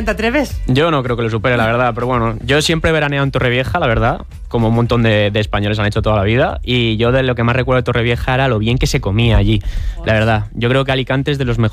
¿te atreves? Yo no creo que lo supere, la verdad, pero bueno, yo siempre he veraneado en Torrevieja, la verdad, como un montón de españoles han hecho toda la vida, y yo de lo que más recuerdo de Torrevieja era lo bien que se comía allí, la verdad. Yo creo que Alicante es de los mejores